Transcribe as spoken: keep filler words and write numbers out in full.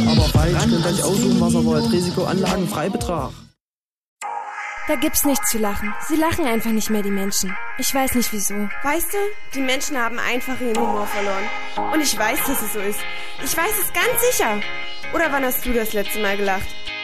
Aber falsch, könnt euch aussuchen, was ihr wollt. Risikoanlagen, Freibetrag. Da gibt's nichts zu lachen. Sie lachen einfach nicht mehr, die Menschen. Ich weiß nicht wieso. Weißt du, die Menschen haben einfach ihren Humor verloren. Und ich weiß, dass es so ist. Ich weiß es ganz sicher. Oder wann hast du das letzte Mal gelacht?